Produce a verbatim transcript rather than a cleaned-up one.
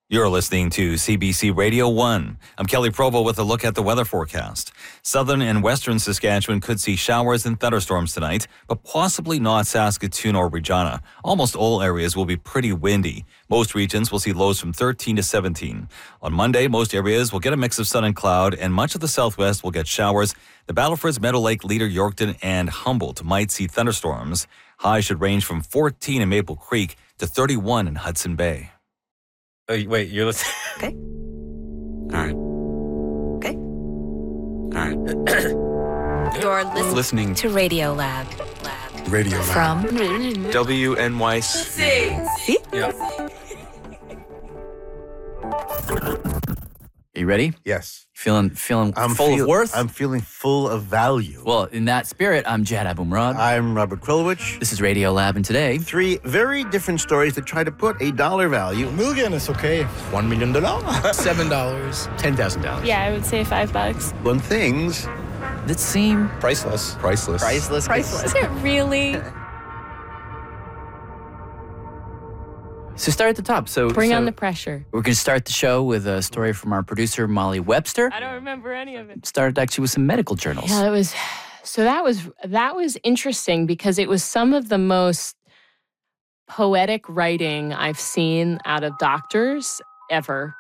You're listening to C B C Radio one. I'm Kelly Provo with a look at the weather forecast. Southern and western Saskatchewan could see showers and thunderstorms tonight, but possibly not Saskatoon or Regina. Almost all areas will be pretty windy. Most regions will see lows from thirteen to seventeen. On Monday, most areas will get a mix of sun and cloud, and much of the southwest will get showers. The Battlefords, Meadow Lake, Leader, Yorkton, and Humboldt might see thunderstorms. Highs should range from fourteen in Maple Creek to thirty-one in Hudson Bay. Oh, wait, you're listening? Okay. All right. Okay. All right. You're listening, Listening to Radio Lab. Lab. Radio Lab. From W N Y C. See? Yeah. You ready? Yes. Feeling feeling I'm full feel- of worth? I'm feeling full of value. Well, in that spirit, I'm Jad Abumrad. I'm Robert Krulwich. This is Radio Lab, and today... Three very different stories that try to put a dollar value. Million is okay. One million dollars. Seven dollars. ten thousand dollars. Yeah, I would say five bucks. On things. that seem... Priceless. Priceless. Priceless. Is it really? So start at the top. So Bring so on the pressure. We're going to start the show with a story from our producer, Molly Webster. I don't remember any of it. Started actually with some medical journals. Yeah, that was so that was that was interesting because it was some of the most poetic writing I've seen out of doctors ever.